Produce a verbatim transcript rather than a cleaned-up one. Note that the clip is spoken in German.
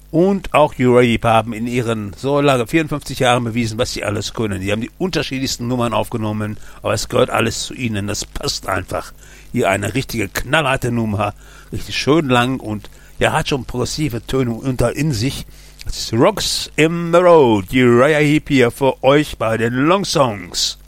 und auch Uriah Heep haben in ihren so lange vierundfünfzig Jahren bewiesen, was sie alles können. Die haben die unterschiedlichsten Nummern aufgenommen, aber es gehört alles zu ihnen. Das passt einfach. Hier eine richtige knallharte Nummer, richtig schön lang und ja, hat schon progressive Töne unter in sich. Das ist Rocks in the Road, Uriah Heep hier für euch bei den Long Songs.